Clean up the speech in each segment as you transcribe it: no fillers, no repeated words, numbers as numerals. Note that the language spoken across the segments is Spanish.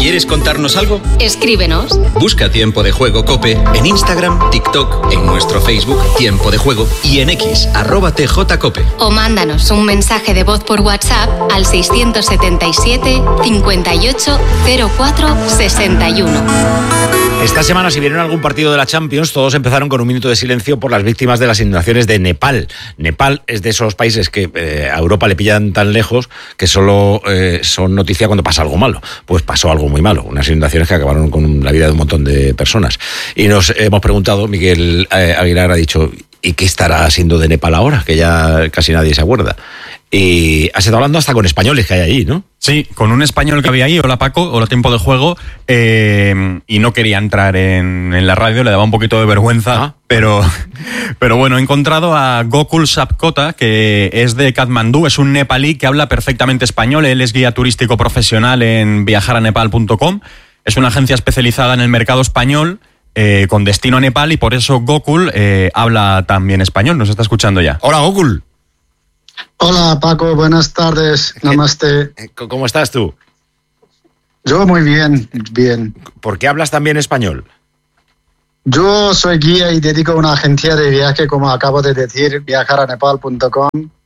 ¿Quieres contarnos algo? Escríbenos. Busca Tiempo de Juego COPE en Instagram, TikTok, en nuestro Facebook Tiempo de Juego y en X, @TJCOPE. O mándanos un mensaje de voz por WhatsApp al 677 58 04 61. Esta semana, si vieron algún partido de la Champions, todos empezaron con un minuto de silencio por las víctimas de las inundaciones de Nepal. Nepal es de esos países que a Europa le pillan tan lejos que solo son noticia cuando pasa algo malo. Pues pasó algo muy malo, unas inundaciones que acabaron con la vida de un montón de personas. Y nos hemos preguntado, Miguel Aguilar ha dicho, ¿y qué estará siendo de Nepal ahora? Que ya casi nadie se acuerda. Y has estado hablando hasta con españoles que hay ahí, ¿no? Sí, con un español que había ahí, hola Paco, hola Tiempo de Juego, y no quería entrar en la radio, le daba un poquito de vergüenza, pero bueno, he encontrado a Gokul Sapkota, que es de Katmandú, es un nepalí que habla perfectamente español, él es guía turístico profesional en viajaranepal.com, es una agencia especializada en el mercado español, con destino a Nepal, y por eso Gokul habla también español, nos está escuchando ya. Hola Gokul. Hola Paco, buenas tardes, namaste. ¿Cómo estás tú? Yo muy bien, bien. ¿Por qué hablas también español? Yo soy guía y dedico a una agencia de viaje, como acabo de decir, viajaranepal.com,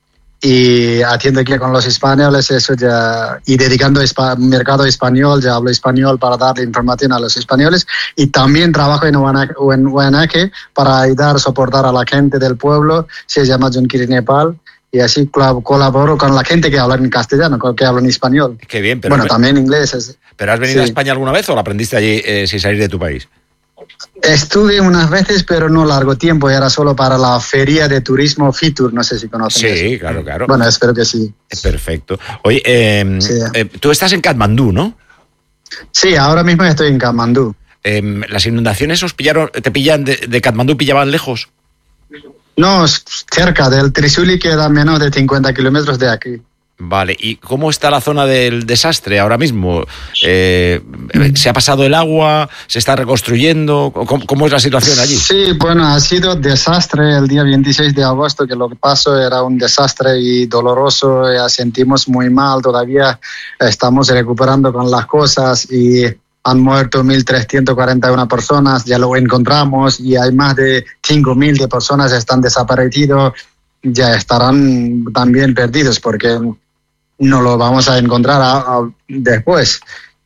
y atiendo aquí con los españoles, eso ya, y dedicando mercado español, ya hablo español para darle información a los españoles, y también trabajo en Huanaque para ayudar, soportar a la gente del pueblo, se llama Junkiri Nepal. Y así colaboro con la gente que habla en castellano, que habla en español. Qué bien, pero... Bueno, también inglés. ¿Pero has venido a España alguna vez o lo aprendiste allí sin salir de tu país? Estuve unas veces, pero no largo tiempo. Era solo para la feria de turismo Fitur, no sé si conocen eso. Sí, claro. Bueno, espero que sí. Perfecto. Oye, tú estás en Katmandú, ¿no? Sí, ahora mismo estoy en Katmandú. ¿Las inundaciones te pillan de Katmandú, pillaban lejos? No, cerca del Trisuli, queda menos de 50 kilómetros de aquí. Vale, ¿y cómo está la zona del desastre ahora mismo? ¿Se ha pasado el agua? ¿Se está reconstruyendo? ¿Cómo es la situación allí? Sí, bueno, ha sido desastre el día 26 de agosto, que lo que pasó era un desastre y doloroso, ya sentimos muy mal, todavía estamos recuperando con las cosas y... Han muerto 1.341 personas, ya lo encontramos, y hay más de 5.000 de personas que están desaparecidos, ya estarán también perdidos porque no lo vamos a encontrar después.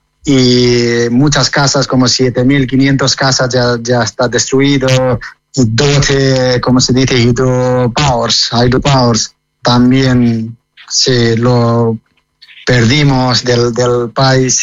Y muchas casas, como 7.500 casas ya está destruido, y 12, como se dice, hydropowers, también se lo perdimos del país.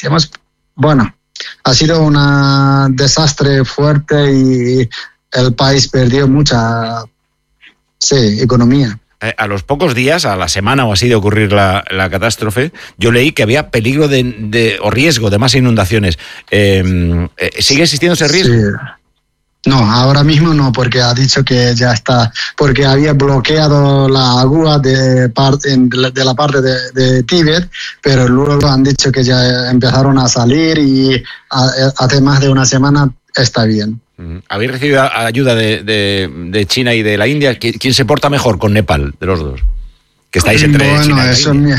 Ha sido un desastre fuerte y el país perdió mucha economía. A los pocos días, a la semana o así de ocurrir la catástrofe, yo leí que había peligro o riesgo de más inundaciones. ¿Sigue existiendo ese riesgo? Sí. No, ahora mismo no, porque ha dicho que ya está, porque había bloqueado la agua de la parte de Tíbet, pero luego han dicho que ya empezaron a salir y hace más de una semana está bien. ¿Habéis recibido ayuda de China y de la India? ¿Quién se porta mejor con Nepal, de los dos? Que estáis entre China y la India.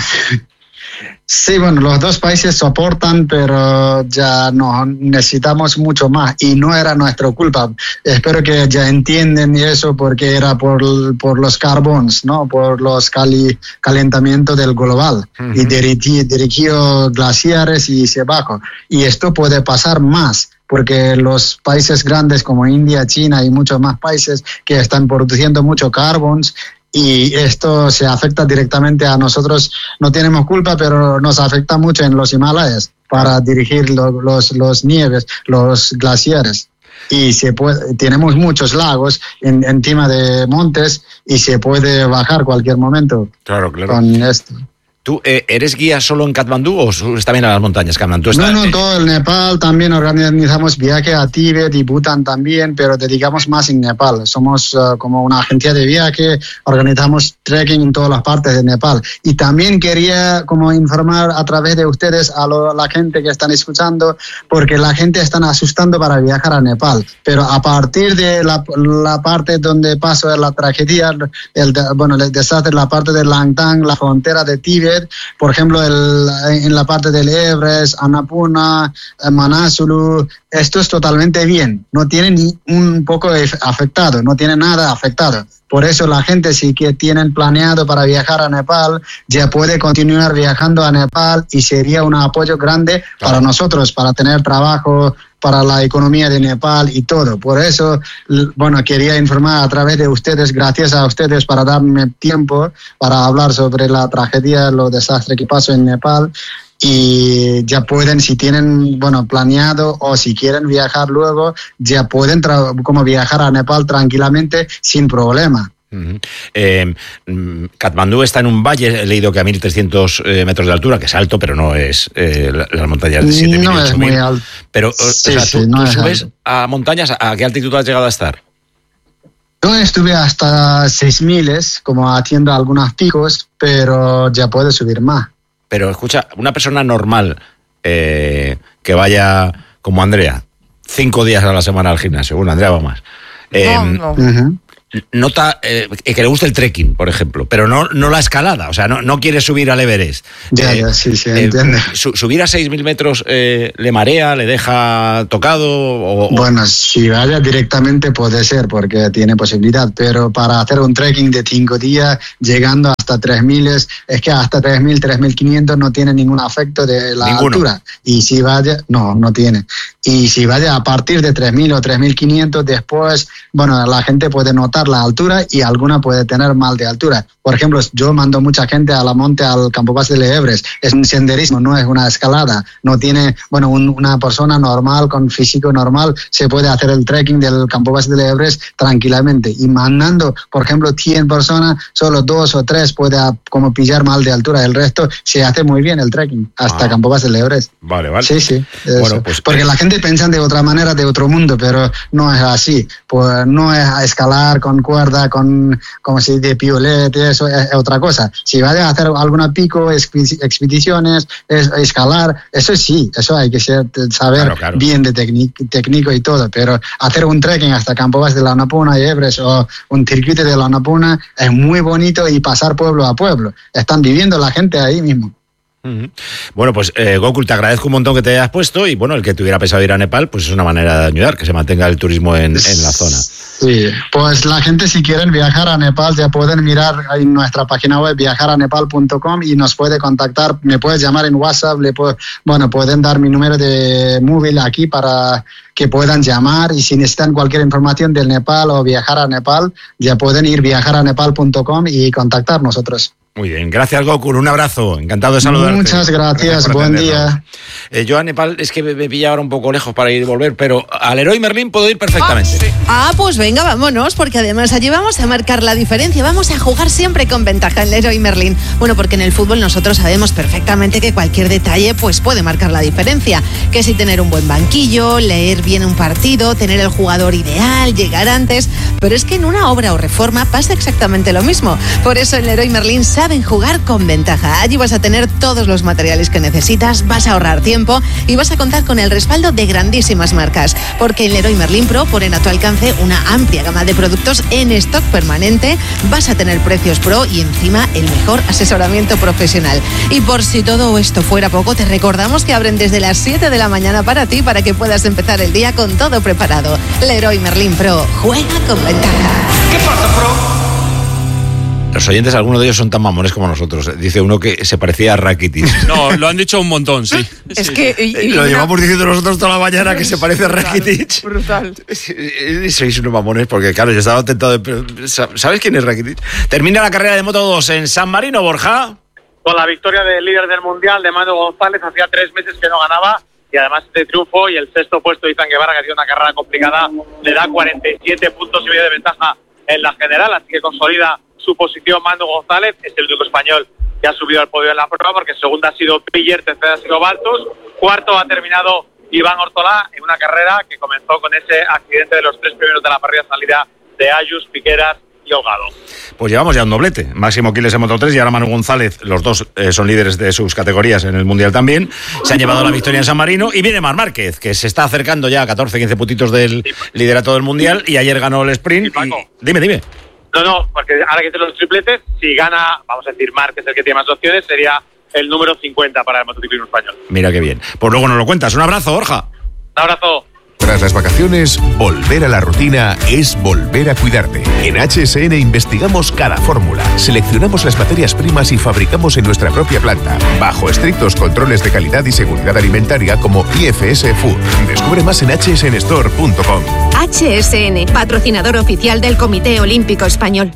Sí, bueno, los dos países soportan, pero ya no necesitamos mucho más y no era nuestra culpa. Espero que ya entienden eso porque era por los carbones, ¿no? Por los calentamientos del global y dirigió glaciares y se bajó. Y esto puede pasar más porque los países grandes como India, China y muchos más países que están produciendo mucho carbones, y esto se afecta directamente a nosotros. No tenemos culpa, pero nos afecta mucho en los Himalayas para dirigir los nieves, los glaciares. Y tenemos muchos lagos encima de montes y se puede bajar cualquier momento. Claro. Con esto. ¿Tú eres guía solo en Katmandú o subes también a las montañas, Katmandú? No, todo el Nepal. También organizamos viaje a Tíbet y Bután también, pero dedicamos más en Nepal. Somos como una agencia de viaje, organizamos trekking en todas las partes de Nepal. Y también quería como informar a través de ustedes a la gente que están escuchando, porque la gente está asustando para viajar a Nepal. Pero a partir de la parte donde pasó la tragedia, el desastre, la parte de Langtang, la frontera de Tíbet, Tibet, por ejemplo, en la parte del Everest, Annapurna, Manasulu, esto es totalmente bien, no tiene ni un poco afectado, no tiene nada afectado. Por eso la gente, si que tienen planeado para viajar a Nepal, ya puede continuar viajando a Nepal y sería un apoyo grande para nosotros, para tener trabajo, para la economía de Nepal y todo. Por eso, bueno, quería informar a través de ustedes, gracias a ustedes para darme tiempo para hablar sobre la tragedia, los desastres que pasó en Nepal. Y ya pueden, si tienen, bueno, planeado o si quieren viajar luego, ya pueden como viajar a Nepal tranquilamente sin problema. Katmandú está en un valle, he leído que a 1.300 metros de altura, que es alto, pero no es las montañas de 7.000, no 8.000. Es muy alto. Pero sí, o sea, sí, ¿tú no subes alto a montañas? ¿A qué altitud has llegado a estar? Yo estuve hasta 6.000, como haciendo algunos picos, pero ya puedo subir más. Pero escucha, una persona normal que vaya como Andrea, 5 días a la semana al gimnasio, bueno, Andrea va más, nota que le gusta el trekking, por ejemplo, pero no la escalada, o sea, no quiere subir al Everest. Ya, sí, entiendo. ¿Subir a 6.000 metros le marea, le deja tocado? Bueno, si vaya directamente puede ser, porque tiene posibilidad, pero para hacer un trekking de 5 días, llegando hasta 3.000, es que hasta 3.000, 3.500 no tiene ningún efecto de la altura. Y si vaya, no tiene. Y si vaya a partir de 3.000 o 3.500, después, bueno, la gente puede notar la altura y alguna puede tener mal de altura. Por ejemplo, yo mando mucha gente a la monte, al campo base del Everest. Es un senderismo, no es una escalada. No tiene, bueno, una persona normal, con físico normal, se puede hacer el trekking del campo base del Everest tranquilamente. Y mandando, por ejemplo, 100 personas, solo 2 o 3 puede como pillar mal de altura. El resto se hace muy bien el trekking hasta campo base del Everest. Vale. Sí. Bueno, pues, porque la gente piensa de otra manera, de otro mundo, pero no es así. Pues no es a escalar con cuerda, como si de piolete, eso es otra cosa. Si vayas a hacer alguna pico, expediciones, escalar, eso sí, eso hay que saber claro. Bien de técnico y todo, pero hacer un trekking hasta campo base de la Annapurna y Everest o un circuito de la Annapurna es muy bonito y pasar pueblo a pueblo. Están viviendo la gente ahí mismo. Bueno, pues Gokul, te agradezco un montón que te hayas puesto y bueno, el que tuviera pensado ir a Nepal, pues es una manera de ayudar, que se mantenga el turismo en la zona. Sí, pues la gente si quieren viajar a Nepal ya pueden mirar en nuestra página web viajaranepal.com y nos puede contactar, me puedes llamar en WhatsApp, pueden dar mi número de móvil aquí para que puedan llamar y si necesitan cualquier información del Nepal o viajar a Nepal, ya pueden ir viajaranepal.com y contactar nosotros. Muy bien, gracias Gokul, un abrazo, encantado de saludarte. Muchas gracias, buen día. Yo a Nepal es que me pilla ahora un poco lejos para ir y volver, pero al Leroy Merlin puedo ir perfectamente. Pues venga, vámonos, porque además allí vamos a marcar la diferencia, vamos a jugar siempre con ventaja en Leroy Merlin. Bueno, porque en el fútbol nosotros sabemos perfectamente que cualquier detalle pues puede marcar la diferencia, que si tener un buen banquillo, leer bien un partido, tener el jugador ideal, llegar antes, pero es que en una obra o reforma pasa exactamente lo mismo. Por eso en Leroy Merlin saben jugar con ventaja. Allí vas a tener todos los materiales que necesitas, vas a ahorrar tiempo y vas a contar con el respaldo de grandísimas marcas, porque en Leroy Merlin Pro ponen a tu alcance una amplia gama de productos en stock permanente, vas a tener precios pro y encima el mejor asesoramiento profesional. Y por si todo esto fuera poco, te recordamos que abren desde las 7 de la mañana para ti, para que puedas empezar el día con todo preparado. Leroy Merlin Pro, juega con ventaja. ¿Qué pasa, Pro? Los oyentes, algunos de ellos son tan mamones como nosotros. Dice uno que se parecía a Rakitic. No, lo han dicho un montón, sí. Es que... lo llevamos diciendo nosotros toda la mañana que se parece a Rakitic. Brutal. Sois unos mamones porque, claro, yo estaba tentado de... ¿Sabes quién es Rakitic? Termina la carrera de Moto 2 en San Marino, Borja. Con la victoria del líder del Mundial, de Manu González, hacía 3 meses que no ganaba. Y además este triunfo y el sexto puesto de Izan Guevara, que ha sido una carrera complicada, le da 47 puntos y medio de ventaja en la general, así que consolida su posición Manu González, es el único español que ha subido al podio en la prueba, porque segunda ha sido Piller, tercera ha sido Baltos, cuarto ha terminado Iván Ortolá en una carrera que comenzó con ese accidente de los 3 primeros de la parrilla salida de Ayus, Piqueras y Holgado. Pues llevamos ya un doblete, Máximo Quiles en Moto 3 y ahora Manu González, los dos son líderes de sus categorías en el Mundial también, se han llevado la victoria en San Marino y viene Marc Márquez, que se está acercando ya a 14-15 puntitos del liderato del Mundial y ayer ganó el sprint. Paco, Dime. No, porque ahora que hice los tripletes, si gana, vamos a decir, Marc, que es el que tiene más opciones, sería el número 50 para el motociclismo español. Mira qué bien. Pues luego nos lo cuentas. Un abrazo, Borja. Un abrazo. Tras las vacaciones, volver a la rutina es volver a cuidarte. En HSN investigamos cada fórmula, seleccionamos las materias primas y fabricamos en nuestra propia planta, bajo estrictos controles de calidad y seguridad alimentaria como IFS Food. Descubre más en hsnstore.com. HSN, patrocinador oficial del Comité Olímpico Español.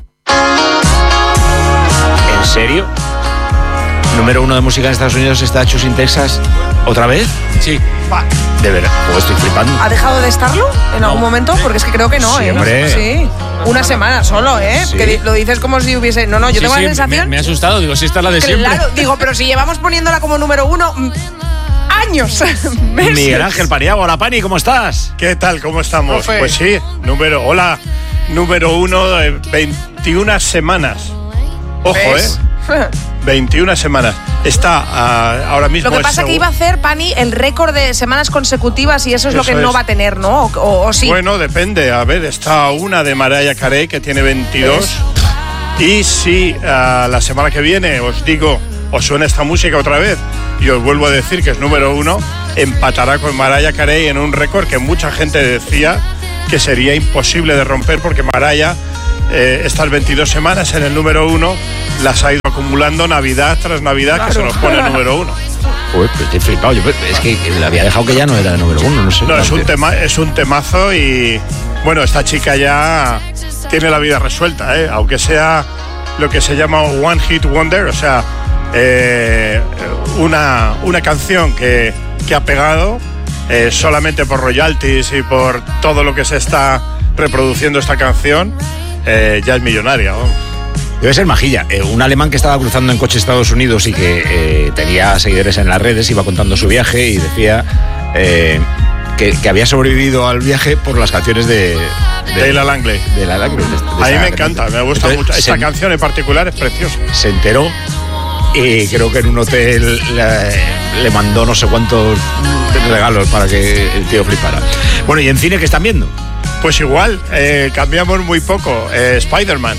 ¿En serio? Número 1 de música en Estados Unidos está Choosing Texas. ¿Otra vez? Sí. De verdad, estoy flipando. ¿Ha dejado de estarlo en algún momento? Porque es que creo que no, Sí, hombre. Sí. Una semana solo, Sí. Que lo dices como si hubiese... No, yo tengo la sensación... Me ha asustado, digo, si esta es la de siempre. Claro, digo, pero si llevamos poniéndola como número 1 años. Meses. Miguel Ángel Paniagua, hola Pani, ¿cómo estás? ¿Qué tal? ¿Cómo estamos? Profe. Pues sí, número 1 de 21 semanas. Ojo, ¿Ves? 21 semanas. Está ahora mismo... Lo que pasa es que iba a hacer, Pani, el récord de semanas consecutivas y eso es lo que no va a tener, ¿no? O sí. Bueno, depende. A ver, está una de Mariah Carey que tiene 22. Y si la semana que viene os digo, os suena esta música otra vez y os vuelvo a decir que es número 1, empatará con Mariah Carey en un récord que mucha gente decía que sería imposible de romper porque Mariah estas 22 semanas en el número 1 las ha ido acumulando Navidad tras Navidad, claro, que se nos pone el número 1. Uy, pues estoy flipado. Es que le había dejado que ya no era el número 1, no sé. No, es un temazo y bueno, esta chica ya tiene la vida resuelta, aunque sea lo que se llama One Hit Wonder, o sea, una canción que ha pegado solamente por royalties y por todo lo que se está reproduciendo esta canción, ya es millonaria, vamos. Debe ser majilla. Un alemán que estaba cruzando en coche Estados Unidos y que tenía seguidores en las redes, iba contando su viaje y decía que había sobrevivido al viaje por las canciones de Leila Langley. De la Langley. A mí me encanta, me gusta mucho. Esta canción en particular es preciosa. Se enteró y creo que en un hotel le mandó no sé cuántos regalos para que el tío flipara. Bueno, ¿y en cine qué están viendo? Pues igual, cambiamos muy poco. Spider-Man.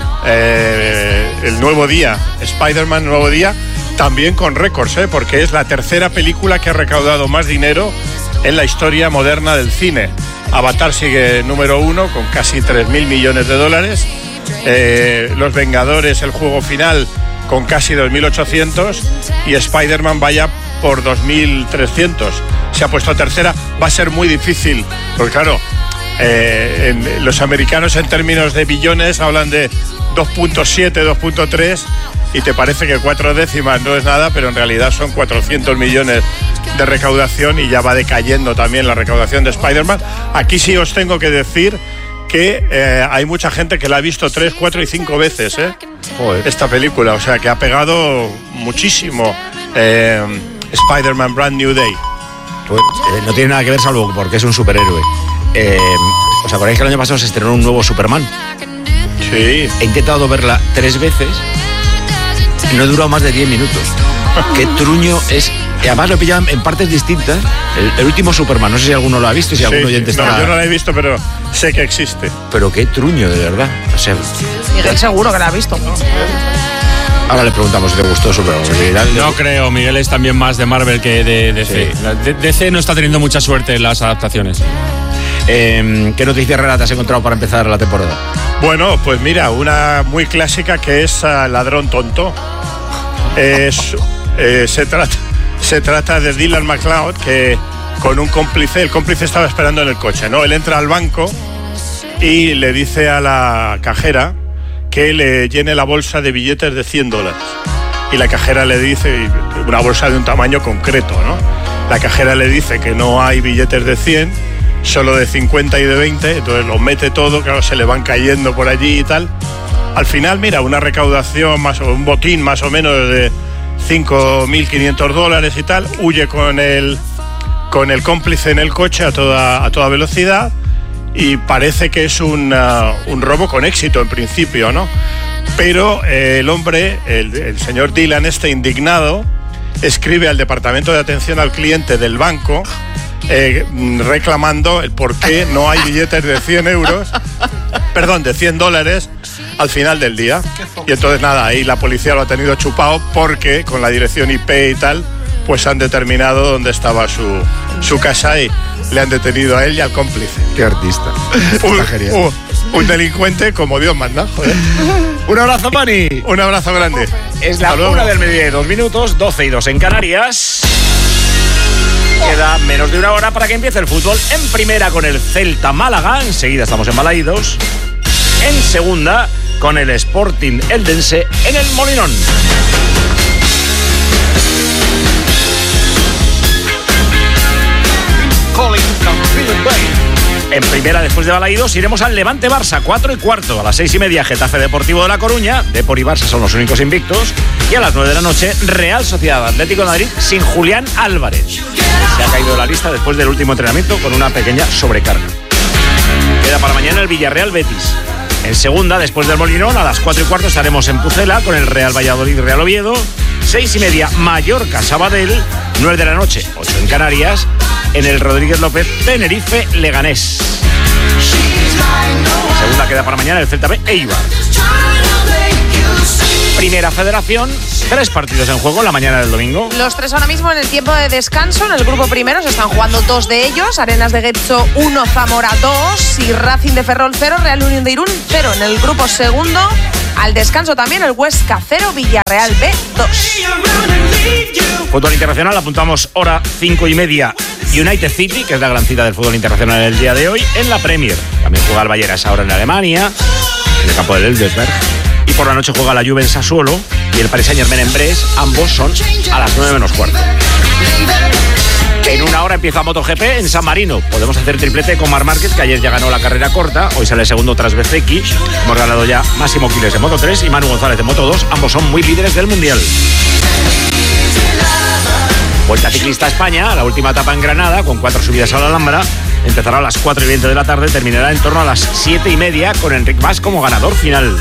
El nuevo día, Spider-Man Nuevo Día, también con récords, porque es la tercera película que ha recaudado más dinero en la historia moderna del cine. Avatar sigue número 1 con casi 3.000 millones de dólares. Los Vengadores, el juego final, con casi 2.800 y Spider-Man vaya por 2.300. Se ha puesto tercera. Va a ser muy difícil, porque claro, los americanos en términos de billones hablan de 2.7, 2.3 y te parece que 4 décimas no es nada, pero en realidad son 400 millones de recaudación y ya va decayendo también la recaudación de Spider-Man. Aquí sí os tengo que decir que hay mucha gente que la ha visto 3, 4 y 5 veces esta película, o sea que ha pegado muchísimo Spider-Man Brand New Day. Pues, no tiene nada que ver salvo porque es un superhéroe. ¿Os acordáis que el año pasado se estrenó un nuevo Superman? Sí. He intentado verla 3 veces y no he durado más de 10 minutos. Qué truño es. Y además lo he pillado en partes distintas. El último Superman, no sé si alguno lo ha visto, si algún oyente está... No, yo no lo he visto, pero sé que existe. Pero qué truño, de verdad. O sea, Miguel seguro que la ha visto. Ahora le preguntamos si te gustó Superman. No creo, Miguel es también más de Marvel que de DC. Sí. DC no está teniendo mucha suerte en las adaptaciones. ¿Qué noticias raras te has encontrado para empezar la temporada? Bueno, pues mira, una muy clásica que es Ladrón Tonto. Se trata de Dylan McLeod, que con un cómplice, el cómplice estaba esperando en el coche, ¿no? Él entra al banco y le dice a la cajera que le llene la bolsa de billetes de $100. Y la cajera le dice, una bolsa de un tamaño concreto, ¿no? La cajera le dice que no hay billetes de 100, solo de 50 y de 20, entonces los mete todo, claro, se le van cayendo por allí y tal. Al final, mira, una recaudación, un botín más o menos de $5.500 y tal, huye con el cómplice en el coche a toda velocidad y parece que es un robo con éxito en principio, ¿no? Pero el hombre, el señor Dylan, indignado, escribe al departamento de atención al cliente del banco reclamando el por qué no hay billetes de $100, perdón, de $100, al final del día. Y entonces nada, ahí la policía lo ha tenido chupado porque con la dirección IP y tal, pues han determinado dónde estaba su casa y le han detenido a él y al cómplice. Qué artista. Está genial. Un delincuente como Dios manda, joder. Un abrazo, Pani. Un abrazo grande. Es la 1 del mediodía, 2 minutos, 12:02 en Canarias. Queda menos de una hora para que empiece el fútbol. En primera con el Celta Málaga, enseguida estamos en Balaídos. En segunda con el Sporting Eldense en el Molinón. En primera, después de Balaídos, iremos al Levante Barça, 4:15. A las 6:30, Getafe Deportivo de La Coruña. Depor y Barça son los únicos invictos. Y a las 9 de la noche, Real Sociedad Atlético de Madrid sin Julián Álvarez. Se ha caído de la lista después del último entrenamiento con una pequeña sobrecarga. Queda para mañana el Villarreal Betis. En segunda, después del Molinón, a las 4:15 estaremos en Pucela con el Real Valladolid Real Oviedo. 6:30, Mallorca Sabadell. 9 de la noche, 8 en Canarias, en el Rodríguez López Tenerife Leganés. Segunda queda para mañana el Celta B Eibar. Primera Federación, 3 partidos en juego en la mañana del domingo. Los 3 ahora mismo en el tiempo de descanso. En el grupo primero se están jugando 2 de ellos. Arenas de Getxo 1, Zamora 2 y Racing de Ferrol 0, Real Unión de Irún 0. En el grupo segundo, al descanso también el Huesca 0, Villarreal B 2. Fútbol internacional, apuntamos hora 5:30. United City, que es la gran cita del fútbol internacional el día de hoy, en la Premier. También juega el Bayern a esa hora en Alemania, en el campo del Elversberg. Y por la noche juega la Juve en Sassuolo y el Paris Saint-Germain en Brest. Ambos son a las 9:15. En una hora empieza MotoGP en San Marino. Podemos hacer triplete con Marc Márquez, que ayer ya ganó la carrera corta. Hoy sale segundo tras Bezzecchi. Hemos ganado ya Máximo Quiles de Moto 3 y Manu González de Moto 2. Ambos son muy líderes del Mundial. Vuelta Ciclista a España, la última etapa en Granada, con 4 subidas a la Alhambra. Empezará a las 4:20 de la tarde, terminará en torno a las 7:30 con Enric Mas como ganador final.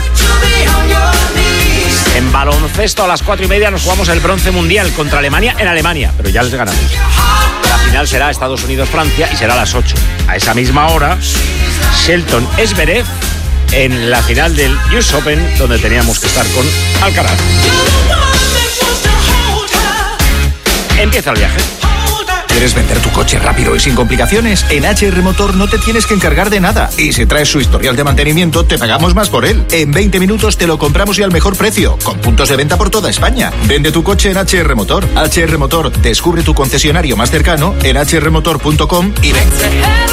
En baloncesto a las 4:30 nos jugamos el bronce mundial contra Alemania en Alemania, pero ya les ganamos. La final será Estados Unidos-Francia y será a las 8. A esa misma hora, Shelton Zverev en la final del US Open, donde teníamos que estar con Alcaraz. Empieza el viaje. ¿Quieres vender tu coche rápido y sin complicaciones? En HR Motor no te tienes que encargar de nada. Y si traes su historial de mantenimiento, te pagamos más por él. En 20 minutos te lo compramos y al mejor precio, con puntos de venta por toda España. Vende tu coche en HR Motor. HR Motor, descubre tu concesionario más cercano en hrmotor.com y vence.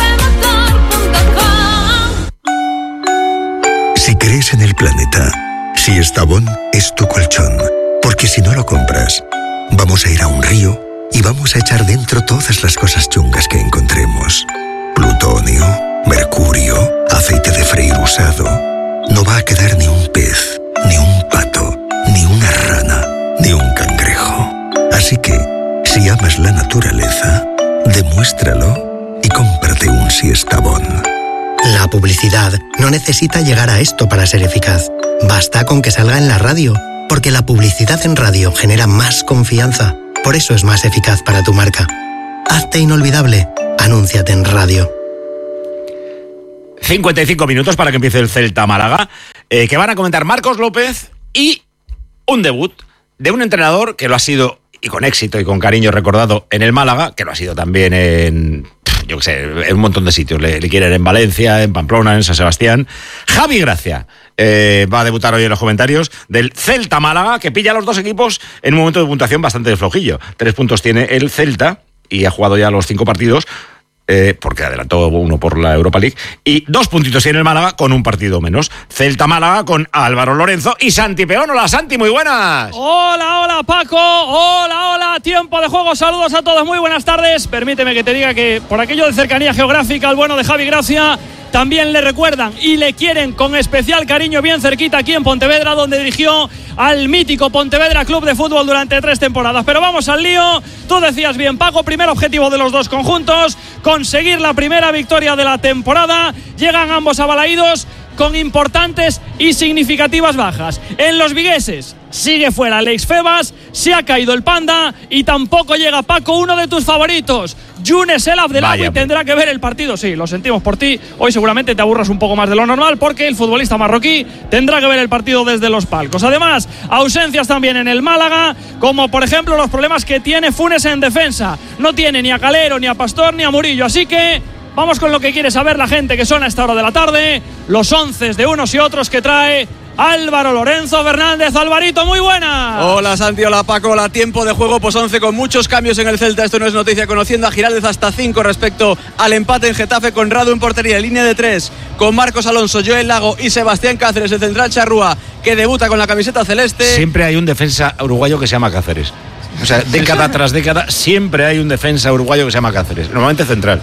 Si crees en el planeta, si Estavón es tu colchón, porque si no lo compras, vamos a ir a un río y vamos a echar dentro todas las cosas chungas que encontremos. Plutonio, mercurio, aceite de freír usado. No va a quedar ni un pez, ni un pato, ni una rana, ni un cangrejo. Así que, si amas la naturaleza, demuéstralo y cómprate un Siestabón. La publicidad no necesita llegar a esto para ser eficaz. Basta con que salga en la radio, porque la publicidad en radio genera más confianza. Por eso es más eficaz para tu marca. Hazte inolvidable. Anúnciate en radio. 55 minutos para que empiece el Celta Málaga, que van a comentar Marcos López y un debut de un entrenador que lo ha sido, y con éxito y con cariño recordado, en el Málaga, que lo ha sido también en, yo qué sé, en un montón de sitios. Le quieren en Valencia, en Pamplona, en San Sebastián. Javi Gracia va a debutar hoy en los comentarios del Celta Málaga, que pilla a los dos equipos en un momento de puntuación bastante flojillo. 3 puntos tiene el Celta y ha jugado ya los 5 partidos, porque adelantó uno por la Europa League, y 2 puntitos tiene el Málaga con un partido menos. Celta Málaga con Álvaro Lorenzo y Santi Peón. Hola Santi, muy buenas. Hola Paco, hola, tiempo de juego, saludos a todos, muy buenas tardes. Permíteme que te diga que por aquello de cercanía geográfica, el bueno de Javi Gracia también le recuerdan y le quieren con especial cariño bien cerquita aquí en Pontevedra, donde dirigió al mítico Pontevedra Club de Fútbol durante 3 temporadas. Pero vamos al lío. Tú decías bien, Paco, primer objetivo de los dos conjuntos, conseguir la primera victoria de la temporada. Llegan ambos a Balaídos con importantes y significativas bajas. En los vigueses sigue fuera Alex Febas, se ha caído el Panda y tampoco llega, Paco, uno de tus favoritos, Younes El Abdelagui, y tendrá que ver el partido. Sí, lo sentimos por ti, hoy seguramente te aburras un poco más de lo normal porque el futbolista marroquí tendrá que ver el partido desde los palcos. Además, ausencias también en el Málaga, como por ejemplo los problemas que tiene Funes en defensa. No tiene ni a Calero, ni a Pastor, ni a Murillo, así que vamos con lo que quiere saber la gente que son a esta hora de la tarde, los 11 de unos y otros que trae Álvaro Lorenzo Fernández. Alvarito, muy buena. Hola Santi, hola Paco, hola. Tiempo de juego, pues 11 con muchos cambios en el Celta. Esto no es noticia, conociendo a Giraldez hasta 5 respecto al empate en Getafe, con Radu en portería, línea de 3, con Marcos Alonso, Joel Lago y Sebastián Cáceres, el central Charrúa, que debuta con la camiseta celeste. Siempre hay un defensa uruguayo que se llama Cáceres. O sea, década tras década, siempre hay un defensa uruguayo que se llama Cáceres, normalmente central.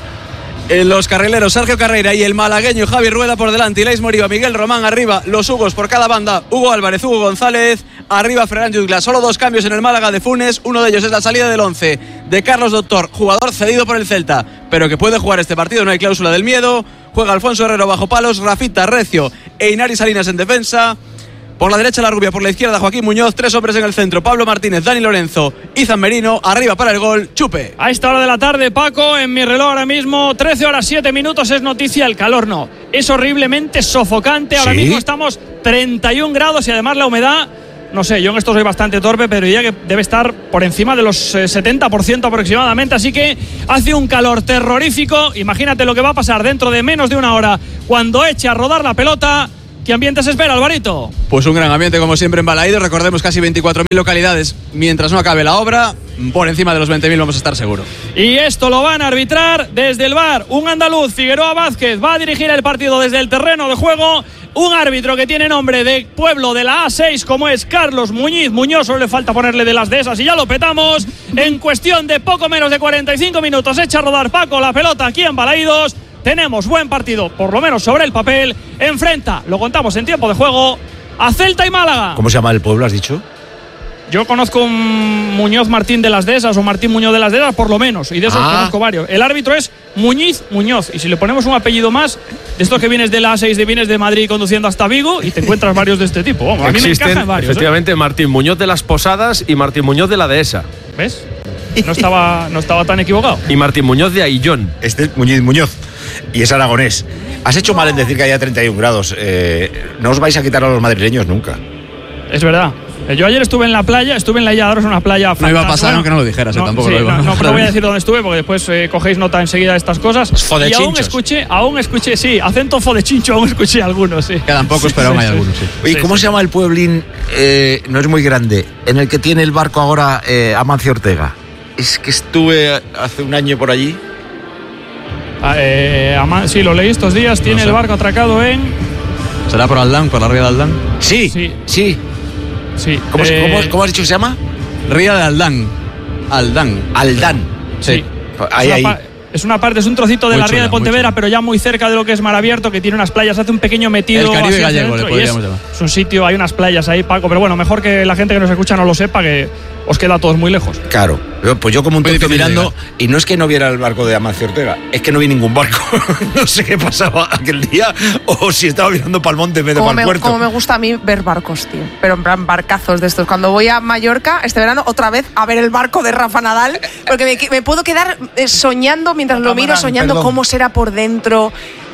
Los carrileros Sergio Carreira y el malagueño Javi Rueda por delante, Ilaix Moriba, Miguel Román arriba, los Hugos por cada banda, Hugo Álvarez, Hugo González, arriba Ferran Jutgla. Solo 2 cambios en el Málaga de Funes, uno de ellos es la salida del 11 de Carlos Doctor, jugador cedido por el Celta, pero que puede jugar este partido, no hay cláusula del miedo. Juega Alfonso Herrero bajo palos, Rafita, Recio e Inari Salinas en defensa. Por la derecha la Rubia, por la izquierda Joaquín Muñoz, 3 hombres en el centro, Pablo Martínez, Dani Lorenzo, Izan Merino, arriba para el gol, Chupe. A esta hora de la tarde, Paco, en mi reloj ahora mismo, 13 horas 7 minutos, es noticia, el calor no. Es horriblemente sofocante, ahora mismo estamos 31 grados y además la humedad, no sé, yo en esto soy bastante torpe, pero diría que debe estar por encima de los 70% aproximadamente, así que hace un calor terrorífico. Imagínate lo que va a pasar dentro de menos de una hora cuando eche a rodar la pelota. ¿Qué ambiente se espera, Alvarito? Pues un gran ambiente, como siempre, en Balaídos. Recordemos, casi 24.000 localidades. Mientras no acabe la obra, por encima de los 20.000 vamos a estar seguros. Y esto lo van a arbitrar desde el VAR un andaluz, Figueroa Vázquez. Va a dirigir el partido desde el terreno de juego. Un árbitro que tiene nombre de pueblo de la A6, como es Carlos Muñoz. Solo le falta ponerle de las dehesas y ya lo petamos. En cuestión de poco menos de 45 minutos echa a rodar, Paco, la pelota aquí en Balaídos. Tenemos buen partido, por lo menos sobre el papel. Enfrenta, lo contamos en tiempo de juego, a Celta y Málaga. ¿Cómo se llama el pueblo, has dicho? Yo conozco un Muñoz Martín de las Dehesas o Martín Muñoz de las Dehesas, por lo menos, y de esos conozco varios. El árbitro es Muñoz, y si le ponemos un apellido más, de estos que vienes de la A6, vienes de Madrid conduciendo hasta Vigo, y te encuentras varios de este tipo. Vamos, a mí me encajan varios. Efectivamente, Martín Muñoz de las Posadas y Martín Muñoz de la Dehesa. ¿Ves? No estaba tan equivocado. Y Martín Muñoz de Aillón. Este es Muñoz. Y es aragonés. Has hecho mal en decir que haya 31 grados. No os vais a quitar a los madrileños nunca. Es verdad. Yo ayer estuve en la playa, estuve en la Isla de Aros, una playa fantástica. No iba a pasar, aunque no lo dijeras, tampoco lo iba. No voy a decir dónde estuve porque después cogéis nota enseguida de estas cosas. Y aún escuché, sí, acento fodechincho, aún escuché algunos, sí. Quedan pocos, pero aún hay algunos, sí. Oye, ¿cómo se llama el pueblín? No es muy grande, en el que tiene el barco ahora Amancio Ortega. Es que estuve hace un año por allí. Sí, lo leí estos días. Tiene el barco atracado en. ¿Será por Aldán, por la ría de Aldán? Sí. ¿Cómo has dicho que se llama? Ría de Aldán. Aldán. Sí. Ahí. Es una parte, es un trocito de la ría de Pontevedra, pero ya muy cerca de lo que es Mar Abierto, que tiene unas playas, hace un pequeño metido. El Caribe gallego, le podríamos llamar. Es un sitio, hay unas playas ahí, Paco, pero bueno, mejor que la gente que nos escucha no lo sepa, que os queda a todos muy lejos. Claro, pues yo como un tonto mirando, y no es que no viera el barco de Amancio Ortega, es que no vi ningún barco. No sé qué pasaba aquel día, o si estaba mirando para el monte en vez de para el puerto. Como me gusta a mí ver barcos, tío, pero en plan barcazos de estos. Cuando voy a Mallorca este verano, otra vez a ver el barco de Rafa Nadal, porque me puedo quedar soñando mientras lo miro, soñando cómo será por dentro,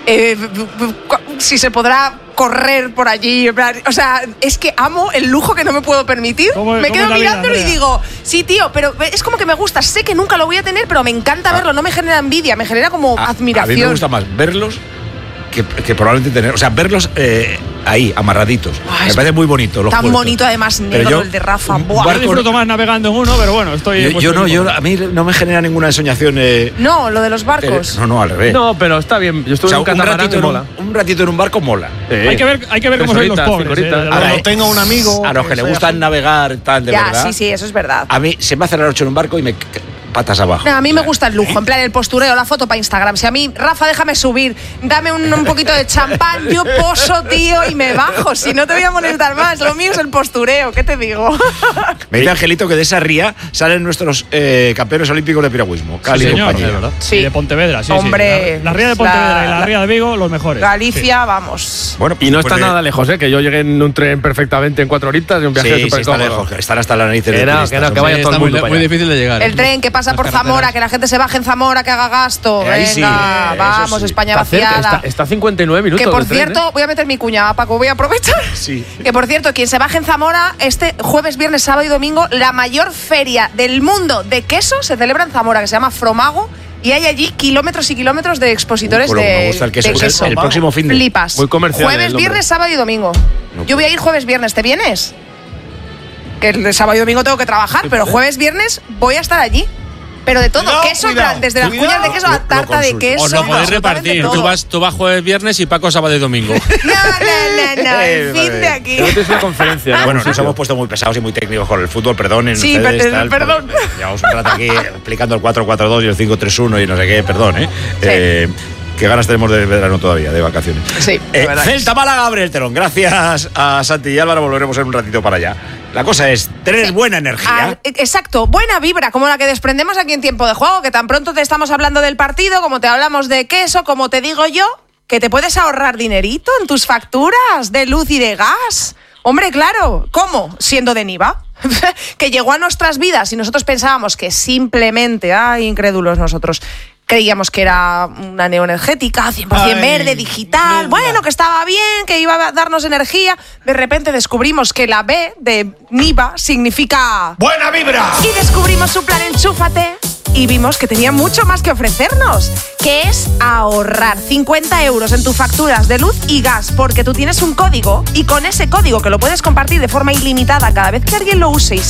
si se podrá correr por allí. O sea, es que amo el lujo que no me puedo permitir. Me quedo mirándolo y digo, sí, tío, pero es como que me gusta. Sé que nunca lo voy a tener, pero me encanta verlo. No me genera envidia, me genera como admiración. A mí me gusta más verlos que probablemente tener. O sea, verlos ahí, amarraditos. Me parece muy bonito. Tan bonito, además, negro el de Rafa. Yo disfruto más navegando en uno, pero bueno, estoy. A mí no me genera ninguna ensoñación. No, lo de los barcos. No, al revés. No, pero está bien. Yo estuve en un catamarán y mola. Un ratito en un barco mola. Sí. Hay que ver cómo son los pobres. Ahora, tengo un amigo a los que le gustan navegar, tal, de verdad. Sí, eso es verdad. A mí se me hace la noche en un barco y patas abajo. No, a mí me gusta el lujo, en plan el postureo, la foto para Instagram. Si a mí, Rafa, déjame subir, dame un poquito de champán, yo poso, tío, y me bajo. Si no te voy a molestar más, lo mío es el postureo, ¿qué te digo? Me dice Angelito que de esa ría salen nuestros campeones olímpicos de piragüismo. Cali, señor, compañero. Sí. Y de Pontevedra, sí. Hombre, La ría de Pontevedra y la ría de Vigo, los mejores. Galicia, vamos. Bueno, y no está nada lejos, que yo llegué en un tren perfectamente en 4 horitas y un viaje súper está cómodo. lejos, están hasta la nariz de que vaya todo el mundo para muy allá. difícil de llegar. El tren que pasa por Zamora, que la gente se baje en Zamora, que haga gasto. Ahí Venga, sí, vamos, sí. España Está cerca, vaciada. está 59 minutos. Que por del tren, cierto, voy a meter mi cuña, Paco, voy a aprovechar. Sí. Que por cierto, quien se baje en Zamora, este jueves, viernes, sábado y domingo, la mayor feria del mundo de queso se celebra en Zamora, que se llama Fromago. Y hay allí kilómetros y kilómetros de expositores me gusta el queso. de queso. El próximo fin de. Flipas. Muy comercial el Jueves, nombre. viernes, sábado y domingo. Yo voy a ir jueves, viernes. ¿Te vienes? Que el de sábado y domingo tengo que trabajar, pero jueves, viernes voy a estar allí. Pero de todo, queso, en plan, desde las cuñas de queso a la tarta de queso. Os lo podéis absolutamente repartir. todo. Tú vas jueves, viernes y Paco sábado y domingo. No, el fin de aquí. Es una conferencia. ¿no? Bueno, nos hemos puesto muy pesados y muy técnicos con el fútbol, perdonen. Sí, ustedes, tal, perdón. Llevamos un rato aquí explicando el 4-4-2 y el 5-3-1 y no sé qué, perdón, qué ganas tenemos de verano todavía, de vacaciones. Sí, la verdad. Celta Málaga, Gabriel Terón. Gracias a Santi y Álvaro, volveremos en un ratito para allá. La cosa es tener buena energía. Exacto, buena vibra, como la que desprendemos aquí en Tiempo de Juego, que tan pronto te estamos hablando del partido, como te hablamos de queso, como te digo yo, que te puedes ahorrar dinerito en tus facturas de luz y de gas. Hombre, claro, ¿cómo? Siendo de Niva. Que llegó a nuestras vidas y nosotros pensábamos que simplemente, incrédulos nosotros, creíamos que era una neoenergética, 100% verde, digital, bueno, que estaba bien, que iba a darnos energía. De repente descubrimos que la B de Niva significa ¡buena vibra! Y descubrimos su plan Enchúfate y vimos que tenía mucho más que ofrecernos, que es ahorrar 50 euros en tus facturas de luz y gas, porque tú tienes un código y con ese código, que lo puedes compartir de forma ilimitada cada vez que alguien lo use y